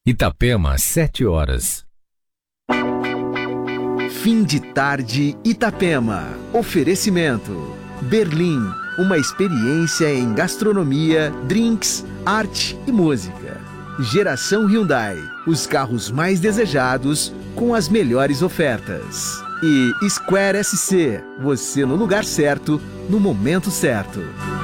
Itapema, 7 horas. Fim de tarde, Itapema. Oferecimento. Berlim, uma experiência em gastronomia, drinks, arte e música. Geração Hyundai, os carros mais desejados com as melhores ofertas. E Square SC, você no lugar certo, no momento certo.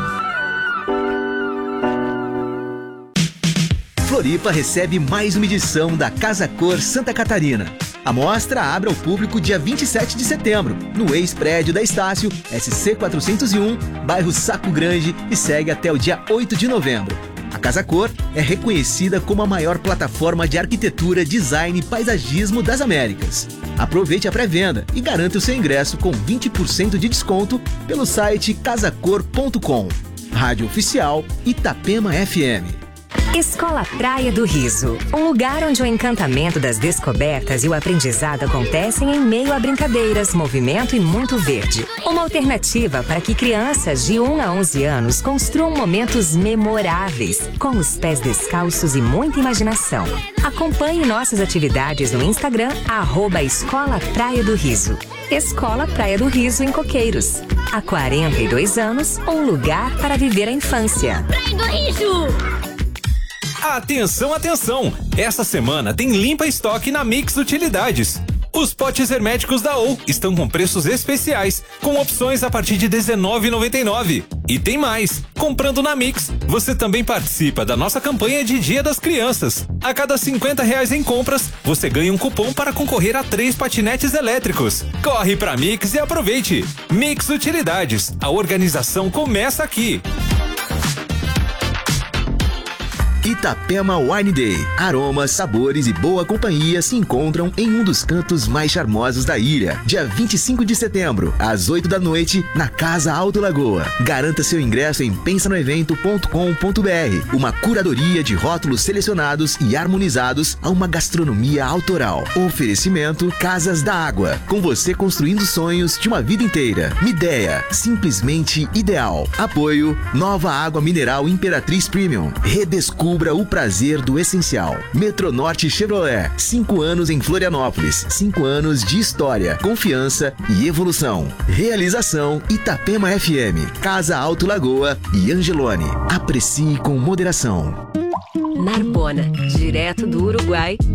Floripa recebe mais uma edição da Casa Cor Santa Catarina. A mostra abre ao público dia 27 de setembro, no ex-prédio da Estácio, SC 401, bairro Saco Grande, e segue até o dia 8 de novembro. A Casa Cor é reconhecida como a maior plataforma de arquitetura, design e paisagismo das Américas. Aproveite a pré-venda e garanta o seu ingresso com 20% de desconto pelo site casacor.com. Rádio Oficial Itapema FM. Escola Praia do Riso, um lugar onde o encantamento das descobertas e o aprendizado acontecem em meio a brincadeiras, movimento e muito verde. Uma alternativa para que crianças de 1 a 11 anos construam momentos memoráveis, com os pés descalços e muita imaginação. Acompanhe nossas atividades no Instagram, @Escola Praia do Riso. Escola Praia do Riso em Coqueiros. Há 42 anos, um lugar para viver a infância. Praia do Riso! Atenção, atenção! Essa semana tem limpa estoque na Mix Utilidades. Os potes herméticos da OU estão com preços especiais, com opções a partir de R$19,99. E tem mais! Comprando na Mix, você também participa da nossa campanha de Dia das Crianças. A cada R$50 em compras, você ganha um cupom para concorrer a 3 patinetes elétricos. Corre pra Mix e aproveite! Mix Utilidades, a organização começa aqui. Itapema Wine Day. Aromas, sabores e boa companhia se encontram em um dos cantos mais charmosos da ilha. Dia 25 de setembro, às 8 da noite, na Casa Alto Lagoa. Garanta seu ingresso em pensanoevento.com.br. Uma curadoria de rótulos selecionados e harmonizados a uma gastronomia autoral. Oferecimento Casas da Água. Com você construindo sonhos de uma vida inteira. Mideia, simplesmente ideal. Apoio Nova Água Mineral Imperatriz Premium. Redescubra o prazer do essencial. Metronorte Chevrolet, 5 anos em Florianópolis, 5 anos de história, confiança e evolução. Realização Itapema FM, Casa Alto Lagoa e Angelone. Aprecie com moderação. Narbona, direto do Uruguai